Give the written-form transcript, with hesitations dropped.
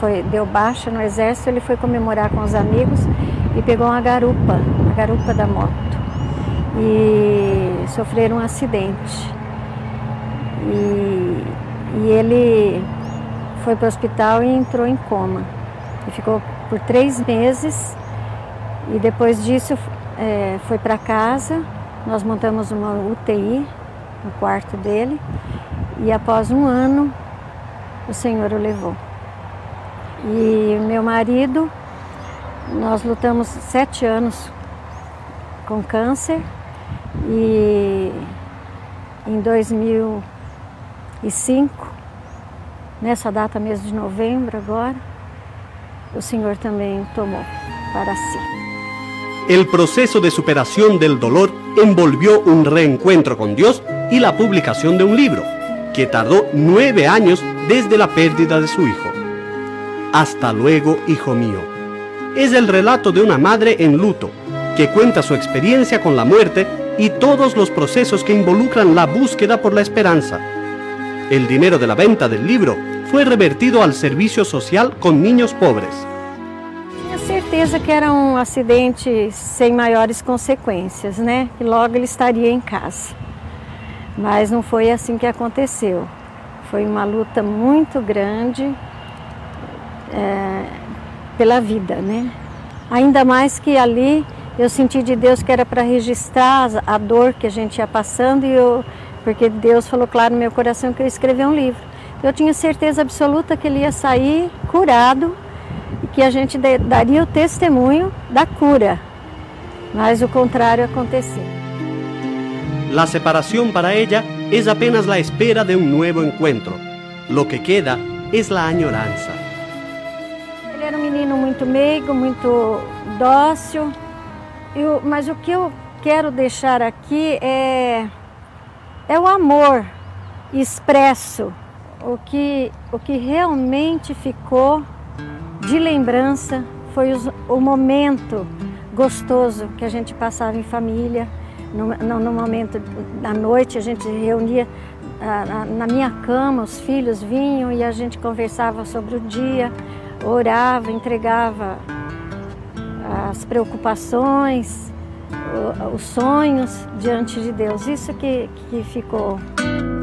deu baixa no exército, ele foi comemorar com os amigos e pegou a garupa da moto. E sofreram um acidente. E ele foi para o hospital e entrou em coma. E ficou por 3 meses. E depois disso foi para casa. Nós montamos uma UTI no quarto dele. E após 1 ano, o Senhor o levou. E meu marido, nós lutamos 7 anos com câncer. E em 2005, nessa data mesmo de novembro agora, o Senhor também tomou para si. El proceso de superación del dolor envolvió un reencuentro con Dios y la publicación de un libro, que tardó 9 años desde la pérdida de su hijo. Hasta luego, hijo mío. Es el relato de una madre en luto, que cuenta su experiencia con la muerte y todos los procesos que involucran la búsqueda por la esperanza. El dinero de la venta del libro fue revertido al servicio social con niños pobres. Tinha certeza que era um acidente sem maiores consequências, né? Que logo ele estaria em casa. Mas não foi assim que aconteceu. Foi uma luta muito grande pela vida, né? Ainda mais que ali eu senti de Deus que era para registrar a dor que a gente ia passando, porque Deus falou claro no meu coração que eu ia escrever um livro. Eu tinha certeza absoluta que ele ia sair curado e que a gente daria o testemunho da cura, mas o contrário aconteceu. La separación para ella es apenas la espera de un nuevo encuentro. Lo que queda es la añoranza. Ele era um menino muito meigo, muito dócil. Mas o que eu quero deixar aqui é o amor expresso, o que realmente ficou de lembrança foi o momento gostoso que a gente passava em família. No momento da noite a gente se reunia na minha cama, os filhos vinham e a gente conversava sobre o dia, orava, entregava as preocupações, os sonhos diante de Deus. Isso que ficou.